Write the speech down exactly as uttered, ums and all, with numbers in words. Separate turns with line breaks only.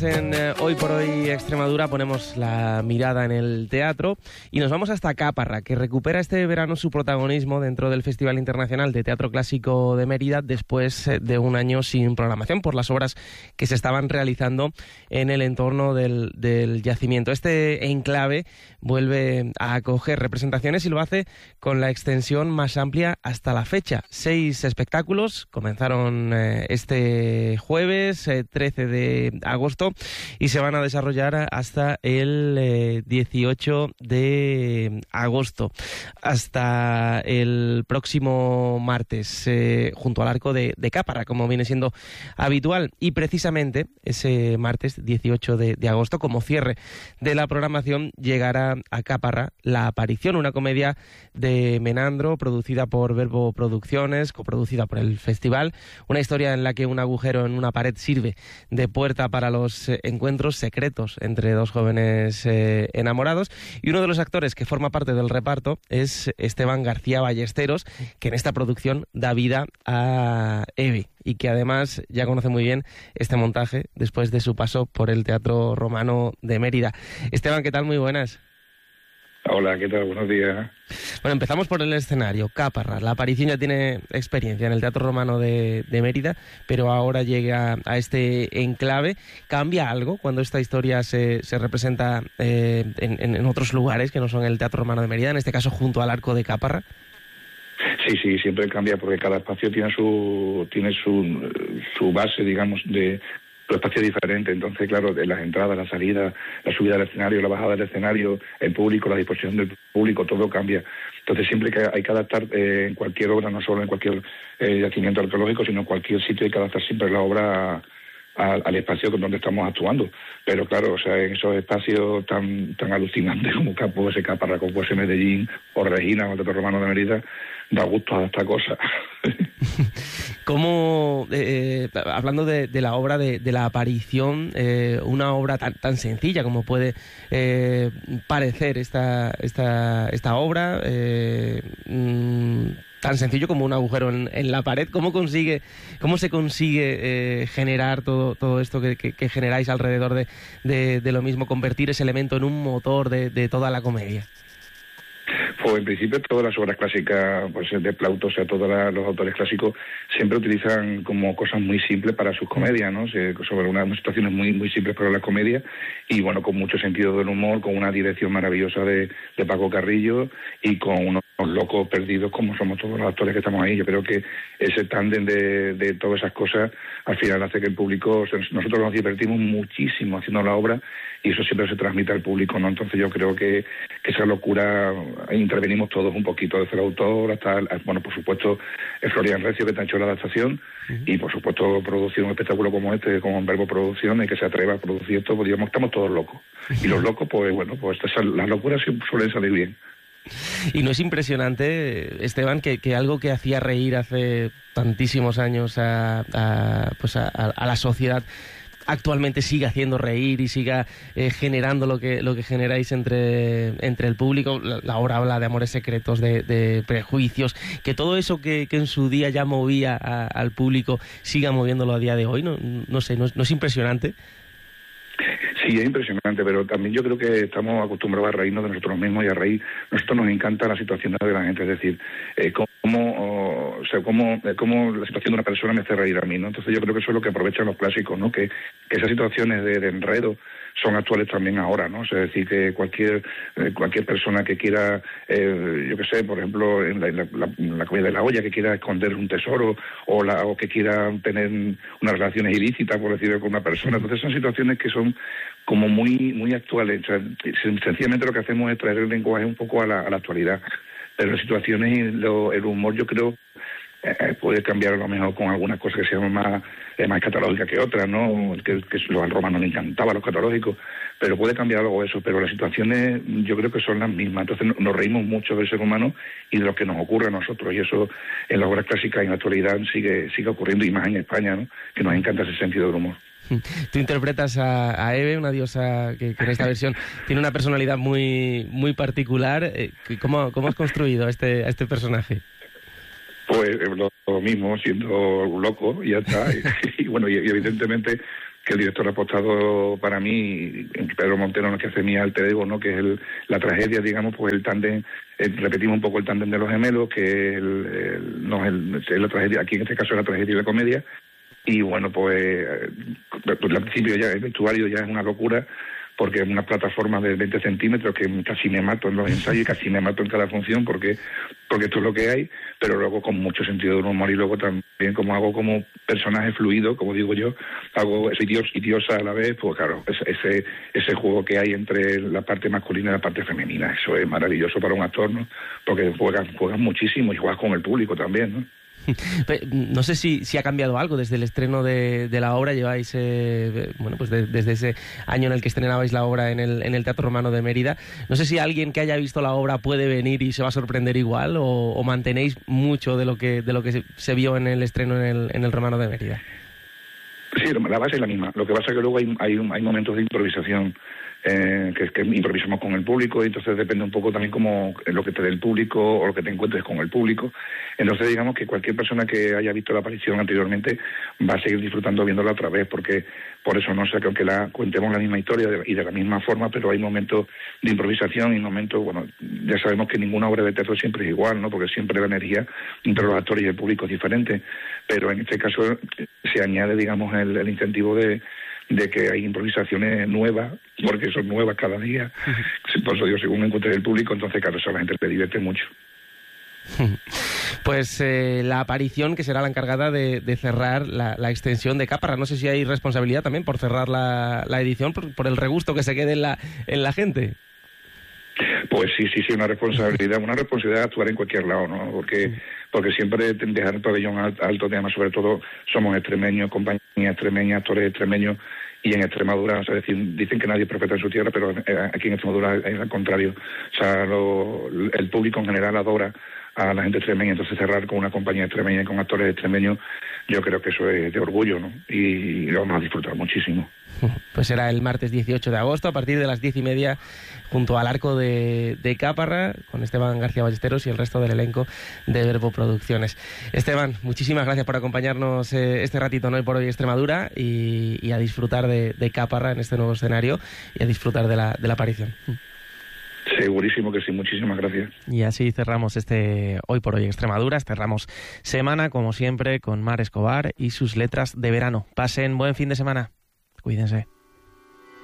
En eh, Hoy por Hoy Extremadura ponemos la mirada en el teatro y nos vamos hasta Caparra, que recupera este verano su protagonismo dentro del Festival Internacional de Teatro Clásico de Mérida después de un año sin programación por las obras que se estaban realizando en el entorno del, del yacimiento. Este enclave vuelve a acoger representaciones y lo hace con la extensión más amplia hasta la fecha. Seis espectáculos comenzaron eh, este jueves, eh, trece de agosto, y se van a desarrollar hasta el eh, dieciocho de agosto, hasta el próximo martes, eh, junto al Arco de, de Caparra, como viene siendo habitual. Y precisamente ese martes dieciocho de, de agosto, como cierre de la programación, llegará a Caparra La Aparición, una comedia de Menandro, producida por Verbo Producciones, coproducida por el festival, una historia en la que un agujero en una pared sirve de puerta para los encuentros secretos entre dos jóvenes eh, enamorados, y uno de los actores que forma parte del reparto es Esteban García Ballesteros, que en esta producción da vida a Eve y que además ya conoce muy bien este montaje después de su paso por el Teatro Romano de Mérida. Esteban, ¿qué tal? Muy buenas.
Hola, ¿qué tal? Buenos días.
Bueno, empezamos por el escenario. Caparra, La Aparición ya tiene experiencia en el Teatro Romano de, de Mérida, pero ahora llega a este enclave. ¿Cambia algo cuando esta historia se, se representa eh, en, en otros lugares que no son el Teatro Romano de Mérida, en este caso junto al Arco de Caparra?
Sí, sí, siempre cambia porque cada espacio tiene su tiene su, su base, digamos, de espacio diferente. Entonces, claro, las entradas, la salida, la subida del escenario, la bajada del escenario, el público, la disposición del público, todo cambia. Entonces, siempre que hay que adaptar eh, en cualquier obra, no solo en cualquier eh, yacimiento arqueológico, sino en cualquier sitio, hay que adaptar siempre la obra a, a, al espacio con donde estamos actuando. Pero claro, o sea, en esos espacios tan tan alucinantes como Campo ese Caparra, como puede ser Medellín o Regina o el Teatro Romano de Mérida, da gusto a esta cosa.
¿Cómo, eh, hablando de, de la obra de, de La Aparición, eh, una obra tan, tan sencilla como puede eh, parecer esta, esta, esta obra, eh, mmm, tan sencillo como un agujero en, en la pared, ¿cómo consigue, cómo se consigue eh, generar todo, todo esto que, que, que generáis alrededor de, de, de lo mismo, convertir ese elemento en un motor de, de toda la comedia?
Pues en principio todas las obras clásicas, pues de Plauto, o sea, todos los autores clásicos siempre utilizan como cosas muy simples para sus comedias, ¿no? Se, sobre unas, unas situaciones muy muy simples para las comedias y bueno, con mucho sentido del humor, con una dirección maravillosa de, de Paco Carrillo y con unos locos perdidos como somos todos los actores que estamos ahí. Yo creo que ese tándem de, de todas esas cosas al final hace que el público, o sea, nosotros nos divertimos muchísimo haciendo la obra y eso siempre se transmite al público, ¿no? Entonces yo creo que, que esa locura, intervenimos todos un poquito, desde el autor hasta, el, bueno, por supuesto, el Florian Recio, que te ha hecho la adaptación, uh-huh. y por supuesto producir un espectáculo como este, como un Verbo Producciones, que se atreva a producir esto, pues digamos, estamos todos locos. Y los locos, pues bueno, pues esas, las locuras suelen salir bien.
Y no es impresionante, Esteban, que, que algo que hacía reír hace tantísimos años a, a, pues a, a la sociedad actualmente siga haciendo reír y siga eh, generando lo que lo que generáis entre, entre el público. La, la obra habla de amores secretos, de, de prejuicios, que todo eso que, que en su día ya movía a, al público siga moviéndolo a día de hoy. No, no sé, ¿no, no es impresionante?
Sí, es impresionante, pero también yo creo que estamos acostumbrados a reírnos de nosotros mismos y a reír. Nosotros nos encanta la situación de la gente, es decir, eh, cómo, o sea, cómo, eh, cómo la situación de una persona me hace reír a mí, ¿no? Entonces yo creo que eso es lo que aprovechan los clásicos, ¿no? Que, que esas situaciones de, de enredo son actuales también ahora, ¿no? O sea, es decir, que cualquier eh, cualquier persona que quiera, eh, yo qué sé, por ejemplo, en la, en la, la, la comida de la olla, que quiera esconder un tesoro o, la, o que quiera tener unas relaciones ilícitas, por decirlo, con una persona. Entonces son situaciones que son como muy muy actuales. O sea, sencillamente lo que hacemos es traer el lenguaje un poco a la, a la actualidad. Pero las situaciones y lo, el humor, yo creo, eh, puede cambiar a lo mejor con algunas cosas que sean más, eh, más escatológicas que otras, ¿no? Que, que los romanos les encantaba, los escatológicos, pero puede cambiar algo eso. Pero las situaciones yo creo que son las mismas. Entonces nos reímos mucho del ser humano y de lo que nos ocurre a nosotros. Y eso en las obras clásicas y en la actualidad sigue, sigue ocurriendo, y más en España, ¿no? Que nos encanta ese sentido del humor.
Tú interpretas a, a Eve, una diosa que, que en esta versión tiene una personalidad muy muy particular. ¿Cómo, cómo has construido a este, a este personaje?
Pues lo, lo mismo, siendo loco, y ya está. Y, y bueno, y, y evidentemente que el director ha apostado para mí, Pedro Montero, que hace mi alter ego, ¿no? Que es el, la tragedia, digamos, pues el tándem, eh, repetimos un poco el tándem de los gemelos, que el, el, no es, el, es la tragedia, aquí en este caso es la tragedia y la comedia, y bueno, pues, pues al principio ya el vestuario ya es una locura, porque es una plataforma de veinte centímetros que casi me mato en los ensayos y casi me mato en cada función, porque porque esto es lo que hay, pero luego con mucho sentido del humor, y luego también como hago como personaje fluido, como digo yo, hago soy dios y diosa a la vez, pues claro, ese ese juego que hay entre la parte masculina y la parte femenina, eso es maravilloso para un actor, ¿no? Porque juegas juegas muchísimo y juegas con el público también, ¿no?
No sé si, si ha cambiado algo desde el estreno de, de la obra. Lleváis, eh, bueno, pues de, desde ese año en el que estrenabais la obra en el, en el Teatro Romano de Mérida. No sé si alguien que haya visto la obra puede venir y se va a sorprender igual, o, o mantenéis mucho de lo que de lo que se, se vio en el estreno en el, en el Romano de Mérida.
Sí, la base es la misma. Lo que pasa es que luego hay, hay, hay momentos de improvisación. Eh, que, que improvisamos con el público, y entonces depende un poco también como lo que te dé el público o lo que te encuentres con el público. Entonces digamos que cualquier persona que haya visto la aparición anteriormente va a seguir disfrutando viéndola otra vez, porque por eso no sé, que aunque la cuentemos la misma historia de, y de la misma forma, pero hay momentos de improvisación y momentos, bueno, ya sabemos que ninguna obra de teatro siempre es igual, ¿no? Porque siempre la energía entre los actores y el público es diferente, pero en este caso se añade, digamos, el, el incentivo de de que hay improvisaciones nuevas, porque son nuevas cada día. Por eso digo, según encuentre el público, entonces claro, eso a la gente le divierte mucho.
Pues eh, la aparición, que será la encargada de, de cerrar la, la extensión de Caparra. No sé si hay responsabilidad también por cerrar la, la edición, por, por el regusto que se quede en la, en la gente.
Pues sí, sí, sí, una responsabilidad, una responsabilidad de actuar en cualquier lado, ¿no? Porque porque siempre dejar el pabellón alto, además, sobre todo somos extremeños, compañía extremeña, actores extremeños, y en Extremadura, o sea, es decir, dicen que nadie es profeta en su tierra, pero aquí en Extremadura es al contrario. O sea, lo, el público en general adora a la gente extremeña, entonces cerrar con una compañía extremeña y con actores extremeños, yo creo que eso es de orgullo, ¿no? Y lo vamos a disfrutar muchísimo.
Pues será el martes dieciocho de agosto a partir de las diez y media junto al Arco de, de Caparra, con Esteban García Ballesteros y el resto del elenco de Verbo Producciones. Esteban, muchísimas gracias por acompañarnos eh, este ratito, ¿no? Hoy por Hoy Extremadura, y, y a disfrutar de, de Caparra en este nuevo escenario, y a disfrutar de la, de la aparición.
Segurísimo que sí, muchísimas gracias.
Y así cerramos este Hoy por Hoy Extremadura, cerramos semana, como siempre, con Mar Escobar y sus letras de verano. Pasen buen fin de semana. Cuídense.